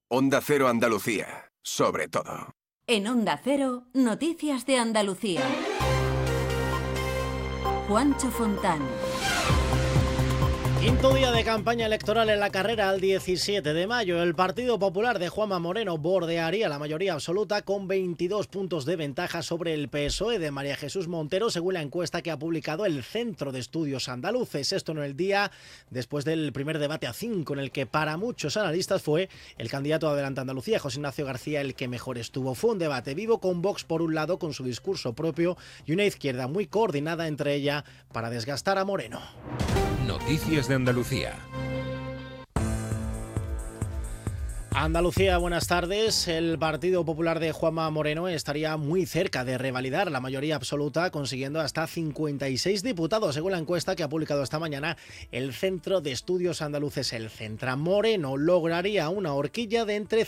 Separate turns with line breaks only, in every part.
Onda Cero Andalucía, sobre todo.
En Onda Cero, Noticias de Andalucía. Juancho Fontán.
Quinto día de campaña electoral en la carrera al 17 de mayo. El Partido Popular de Juanma Moreno bordearía la mayoría absoluta con 22 puntos de ventaja sobre el PSOE de María Jesús Montero, según la encuesta que ha publicado el Centro de Estudios Andaluces. Esto en el día después del primer debate a 5, en el que para muchos analistas fue el candidato de Adelante Andalucía, José Ignacio García, el que mejor estuvo. Fue un debate vivo con Vox por un lado, con su discurso propio, y una izquierda muy coordinada entre ella para desgastar a Moreno.
Noticias de Andalucía.
Andalucía, buenas tardes. El Partido Popular de Juanma Moreno estaría muy cerca de revalidar la mayoría absoluta, consiguiendo hasta 56 diputados, según la encuesta que ha publicado esta mañana el Centro de Estudios Andaluces, el Centra. Moreno lograría una horquilla de entre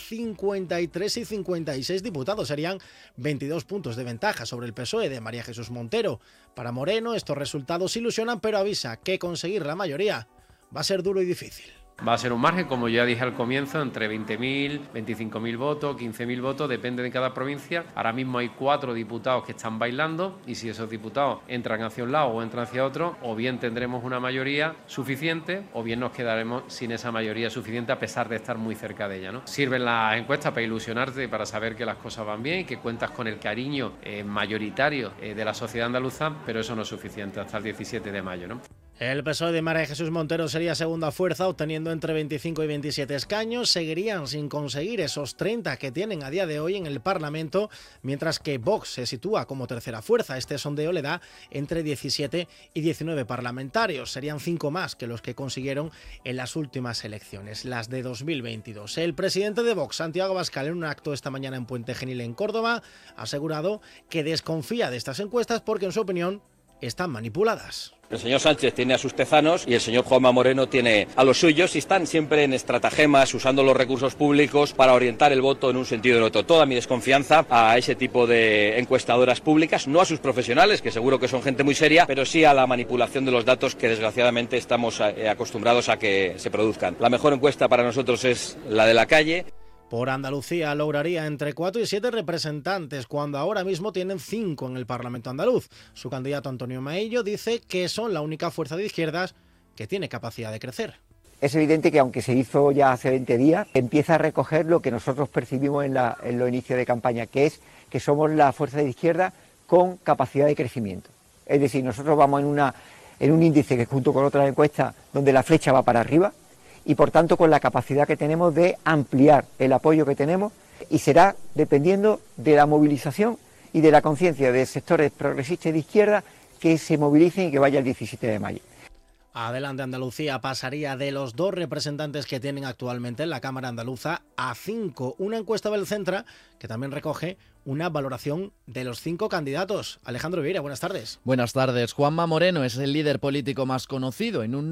53 y 56 diputados. Serían 22 puntos de ventaja sobre el PSOE de María Jesús Montero. Para Moreno, estos resultados ilusionan, pero avisa que conseguir la mayoría va a ser duro y difícil.
Va a ser un margen, como ya dije al comienzo, entre 20.000, 25.000 votos, 15.000 votos, depende de cada provincia. Ahora mismo hay 4 diputados que están bailando y si esos diputados entran hacia un lado o entran hacia otro, o bien tendremos una mayoría suficiente o bien nos quedaremos sin esa mayoría suficiente a pesar de estar muy cerca de ella, ¿no? Sirven las encuestas para ilusionarte, para saber que las cosas van bien y que cuentas con el cariño mayoritario de la sociedad andaluza, pero eso no es suficiente hasta el 17 de mayo, ¿no?
El PSOE de María Jesús Montero sería segunda fuerza, obteniendo entre 25 y 27 escaños. Seguirían sin conseguir esos 30 que tienen a día de hoy en el Parlamento, mientras que Vox se sitúa como tercera fuerza. Este sondeo le da entre 17 y 19 parlamentarios. Serían 5 más que los que consiguieron en las últimas elecciones, las de 2022. El presidente de Vox, Santiago Abascal, en un acto esta mañana en Puente Genil, en Córdoba, ha asegurado que desconfía de estas encuestas porque, en su opinión, están manipuladas.
El señor Sánchez tiene a sus tezanos y el señor Juanma Moreno tiene a los suyos y están siempre en estratagemas, usando los recursos públicos para orientar el voto en un sentido o en otro. Toda mi desconfianza a ese tipo de encuestadoras públicas, no a sus profesionales, que seguro que son gente muy seria, pero sí a la manipulación de los datos que desgraciadamente estamos acostumbrados a que se produzcan. La mejor encuesta para nosotros es la de la calle.
Por Andalucía lograría entre 4 y 7 representantes, cuando ahora mismo tienen 5 en el Parlamento andaluz. Su candidato Antonio Maillo dice que son la única fuerza de izquierdas que tiene capacidad de crecer.
Es evidente que aunque se hizo ya hace 20 días, empieza a recoger lo que nosotros percibimos en los inicios de campaña, que es que somos la fuerza de izquierda con capacidad de crecimiento. Es decir, nosotros vamos en un índice que, junto con otras encuestas, donde la flecha va para arriba, y por tanto con la capacidad que tenemos de ampliar el apoyo que tenemos, y será dependiendo de la movilización y de la conciencia de sectores progresistas de izquierda que se movilicen y que vaya el 17 de mayo.
Adelante Andalucía pasaría de los 2 representantes que tienen actualmente en la Cámara Andaluza a 5. Una encuesta del Centra que también recoge una valoración de los 5 candidatos. Alejandro Vieira, buenas tardes.
Buenas tardes. Juanma Moreno es el líder político más conocido, en un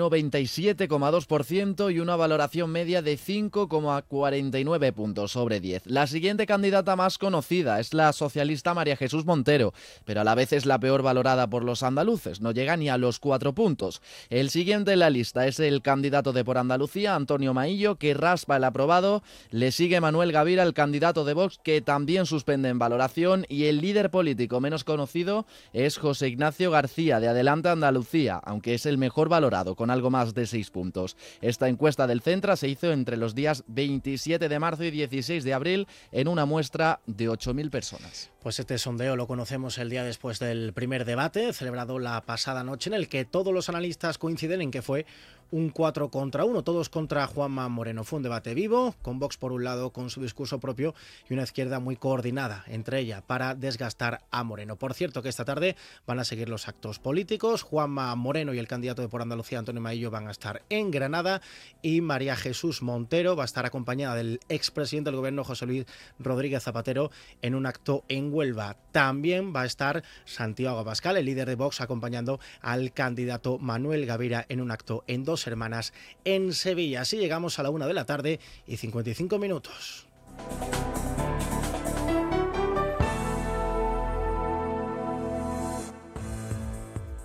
97,2% y una valoración media de 5,49 puntos sobre 10. La siguiente candidata más conocida es la socialista María Jesús Montero, pero a la vez es la peor valorada por los andaluces, no llega ni a los 4 puntos. El siguiente en la lista es el candidato de Por Andalucía, Antonio Maillo, que raspa el aprobado. Le sigue Manuel Gavira, el candidato de Vox, que también suspende en valoración, y el líder político menos conocido es José Ignacio García, de Adelante Andalucía, aunque es el mejor valorado, con algo más de 6 puntos. Esta encuesta del Centra se hizo entre los días 27 de marzo y 16 de abril en una muestra de 8.000 personas.
Pues este sondeo lo conocemos el día después del primer debate, celebrado la pasada noche, en el que todos los analistas coinciden en que fue un 4 contra 1, todos contra Juanma Moreno. Fue un debate vivo, con Vox por un lado con su discurso propio y una izquierda muy coordinada entre ella para desgastar a Moreno. Por cierto que esta tarde van a seguir los actos políticos. Juanma Moreno y el candidato de Por Andalucía, Antonio Maillo, van a estar en Granada, y María Jesús Montero va a estar acompañada del expresidente del gobierno, José Luis Rodríguez Zapatero, en un acto en Huelva. También va a estar Santiago Abascal, el líder de Vox, acompañando al candidato Manuel Gavira en un acto en Dos Hermanas en Sevilla. Así llegamos a la 1 de la tarde y 55 minutos.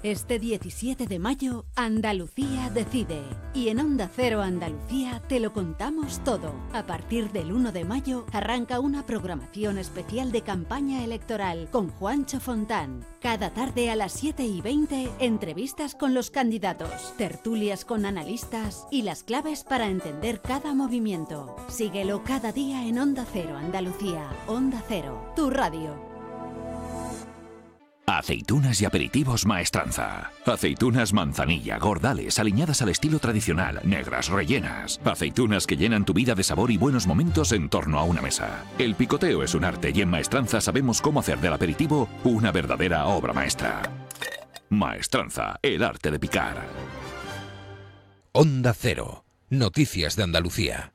Este 17 de mayo, Andalucía decide. Y en Onda Cero Andalucía te lo contamos todo. A partir del 1 de mayo arranca una programación especial de campaña electoral con Juancho Fontán. Cada tarde a las 7:20, entrevistas con los candidatos, tertulias con analistas y las claves para entender cada movimiento. Síguelo cada día en Onda Cero Andalucía. Onda Cero, tu radio.
Aceitunas y aperitivos Maestranza. Aceitunas manzanilla, gordales, aliñadas al estilo tradicional, negras, rellenas. Aceitunas que llenan tu vida de sabor y buenos momentos en torno a una mesa. El picoteo es un arte y en Maestranza sabemos cómo hacer del aperitivo una verdadera obra maestra. Maestranza, el arte de picar.
Onda Cero. Noticias de Andalucía.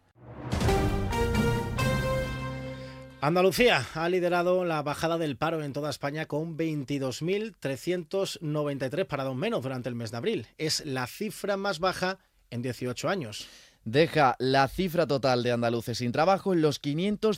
Andalucía ha liderado la bajada del paro en toda España con 22.393 parados menos durante el mes de abril. Es la cifra más baja en 18 años.
Deja la cifra total de andaluces sin trabajo en los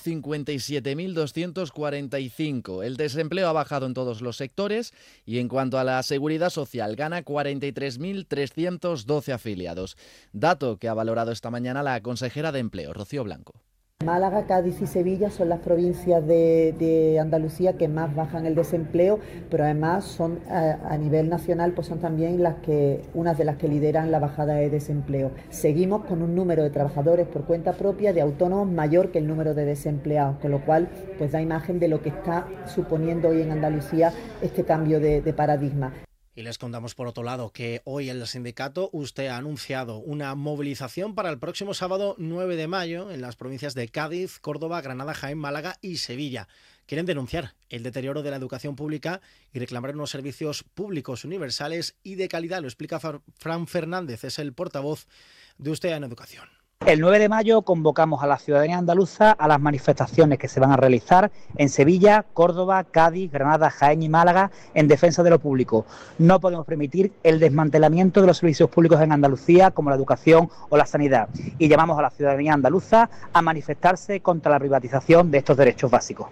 557.245. El desempleo ha bajado en todos los sectores y en cuanto a la seguridad social gana 43.312 afiliados. Dato que ha valorado esta mañana la consejera de Empleo, Rocío Blanco.
Málaga, Cádiz y Sevilla son las provincias de Andalucía que más bajan el desempleo, pero además son a nivel nacional pues son también unas de las que lideran la bajada de desempleo. Seguimos con un número de trabajadores por cuenta propia de autónomos mayor que el número de desempleados, con lo cual pues da imagen de lo que está suponiendo hoy en Andalucía este cambio de paradigma.
Y les contamos por otro lado que hoy el sindicato USTE ha anunciado una movilización para el próximo sábado 9 de mayo en las provincias de Cádiz, Córdoba, Granada, Jaén, Málaga y Sevilla. Quieren denunciar el deterioro de la educación pública y reclamar unos servicios públicos universales y de calidad. Lo explica Fran Fernández, es el portavoz de USTE en Educación.
El 9 de mayo convocamos a la ciudadanía andaluza a las manifestaciones que se van a realizar en Sevilla, Córdoba, Cádiz, Granada, Jaén y Málaga en defensa de lo público. No podemos permitir el desmantelamiento de los servicios públicos en Andalucía como la educación o la sanidad y llamamos a la ciudadanía andaluza a manifestarse contra la privatización de estos derechos básicos.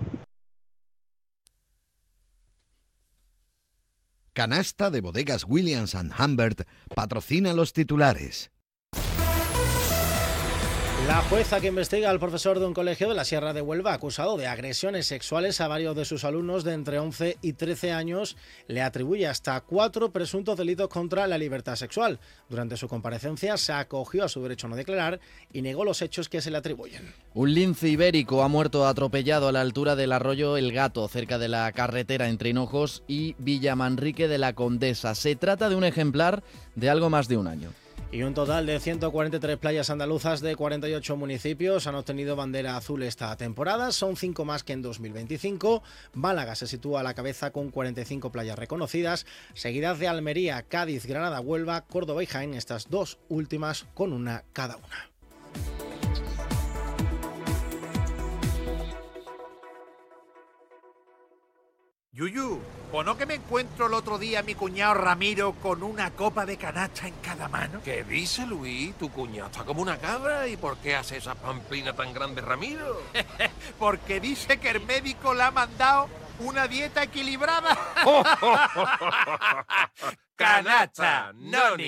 Canasta de Bodegas Williams & Humbert patrocina los titulares.
La jueza que investiga al profesor de un colegio de la Sierra de Huelva, acusado de agresiones sexuales a varios de sus alumnos de entre 11 y 13 años, le atribuye hasta 4 presuntos delitos contra la libertad sexual. Durante su comparecencia se acogió a su derecho a no declarar y negó los hechos que se le atribuyen.
Un lince ibérico ha muerto atropellado a la altura del arroyo El Gato, cerca de la carretera entre Hinojos y Villamanrique de la Condesa. Se trata de un ejemplar de algo más de un año.
Y un total de 143 playas andaluzas de 48 municipios han obtenido bandera azul esta temporada. Son 5 más que en 2025. Málaga se sitúa a la cabeza con 45 playas reconocidas, seguidas de Almería, Cádiz, Granada, Huelva, Córdoba y Jaén, estas dos últimas con una cada una.
Yuyu, ¿o no que me encuentro el otro día a mi cuñado Ramiro con una copa de canasta en cada mano?
¿Qué dice, Luis? Tu cuñado está como una cabra. ¿Y por qué hace esa pamplina tan grande, Ramiro?
Porque dice que el médico le ha mandado una dieta equilibrada.
¡Canasta, Noni!